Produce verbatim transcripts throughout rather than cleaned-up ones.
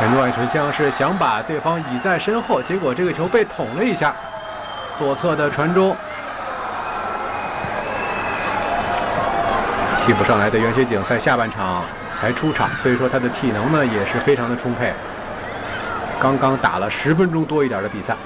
陈冠纯像是想把对方倚在身后，结果这个球被捅了一下，左侧的传中。替补上来的袁学景在下半场才出场，所以说他的体能呢也是非常的充沛。刚刚打了十分钟多一点的比赛。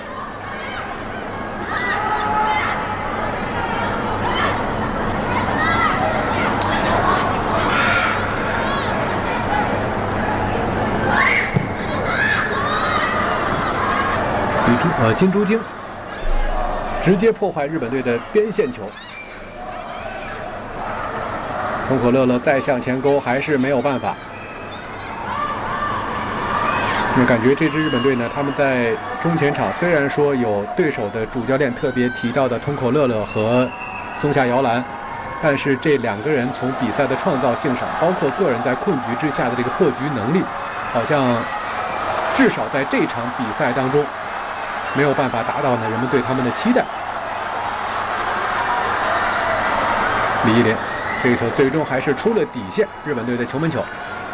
李珠呃金珠晶直接破坏日本队的边线球。通口乐乐再向前勾，还是没有办法。那感觉这支日本队呢，他们在中前场虽然说有对手的主教练特别提到的通口乐乐和松下遥兰，但是这两个人从比赛的创造性上，包括个人在困局之下的这个破局能力，好像至少在这场比赛当中没有办法达到呢人们对他们的期待。李依林。这个球最终还是出了底线，日本队的球门球。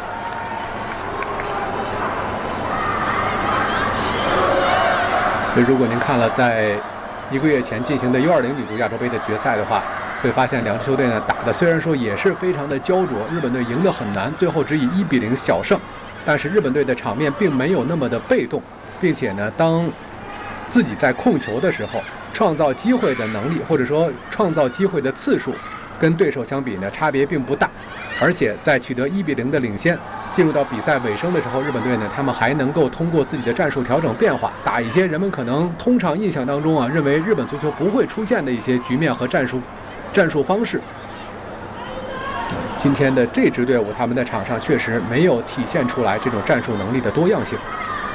如果您看了在一个月前进行的 U 二零 女足亚洲杯的决赛的话，会发现两支球队呢打的虽然说也是非常的焦灼，日本队赢得很难，最后只以一比零小胜，但是日本队的场面并没有那么的被动，并且呢，当自己在控球的时候，创造机会的能力或者说创造机会的次数。跟对手相比呢，差别并不大，而且在取得一比零的领先，进入到比赛尾声的时候，日本队呢，他们还能够通过自己的战术调整变化，打一些人们可能通常印象当中啊，认为日本足球不会出现的一些局面和战术战术方式。今天的这支队伍，他们在场上确实没有体现出来这种战术能力的多样性。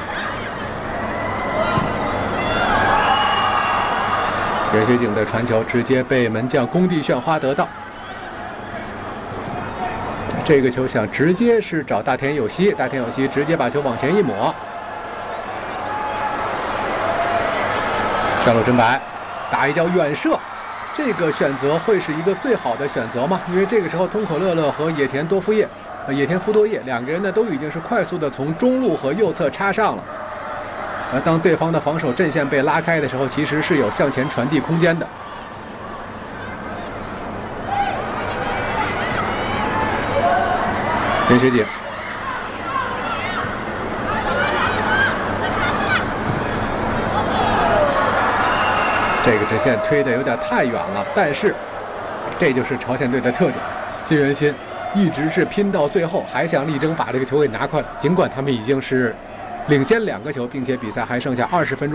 袁学景的传球直接被门将宫地炫花得到，这个球想直接是找大田有希，大田有希直接把球往前一抹，上路真白，打一脚远射，这个选择会是一个最好的选择吗？因为这个时候通口乐乐和野田多夫叶、呃、野田夫多叶两个人呢都已经是快速的从中路和右侧插上了。而当对方的防守阵线被拉开的时候，其实是有向前传递空间的。袁学景，这个直线推的有点太远了，但是这就是朝鲜队的特点。金元心一直是拼到最后，还想力争把这个球给拿回来，尽管他们已经是领先两个球，并且比赛还剩下二十分钟。